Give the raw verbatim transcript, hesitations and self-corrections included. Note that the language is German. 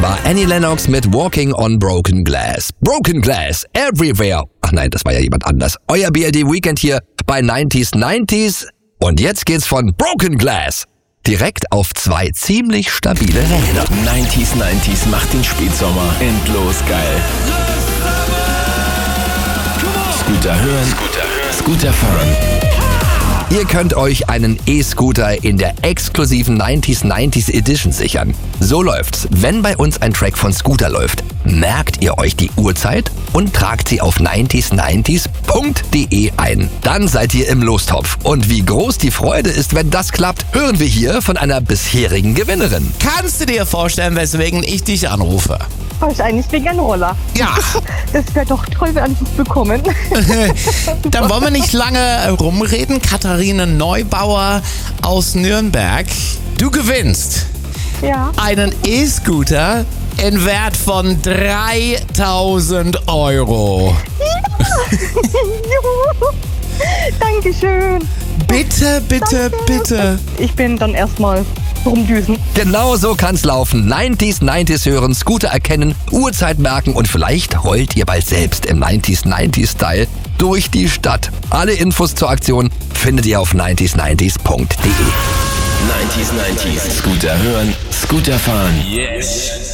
war Annie Lennox mit Walking on Broken Glass. Broken Glass, everywhere. Ach nein, das war ja jemand anders. Euer B L D Weekend hier bei neunzig neunzig. Und jetzt geht's von Broken Glass direkt auf zwei ziemlich stabile Räder. neunzig neunzig macht den Spätsommer endlos geil. Scooter hören, Scooter hören, Scooter fahren. Ihr könnt euch einen E-Scooter in der exklusiven neunzig neunzig Edition sichern. So läuft's. Wenn bei uns ein Track von Scooter läuft, merkt ihr euch die Uhrzeit und tragt sie auf neunzig neunzig punkt de ein. Dann seid ihr im Lostopf. Und wie groß die Freude ist, wenn das klappt, hören wir hier von einer bisherigen Gewinnerin. Kannst du dir vorstellen, weswegen ich dich anrufe? Wahrscheinlich wegen einem Roller. Ja. Das wäre doch toll, wenn wir das bekommen. Dann wollen wir nicht lange rumreden. Katharina Neubauer aus Nürnberg. Du gewinnst Ja. einen E-Scooter in Wert von dreitausend Euro. Juhu. Dankeschön. Bitte, bitte, Danke. bitte. Ich bin dann erstmal rumdüsen. Genau so kann's laufen. neunzig neunzig hören, Scooter erkennen, Uhrzeit merken und vielleicht rollt ihr bald selbst im neunzig neunzig Style durch die Stadt. Alle Infos zur Aktion findet ihr auf neunzig neunzig punkt de. neunzig neunzig. Scooter hören, Scooter fahren. Yes.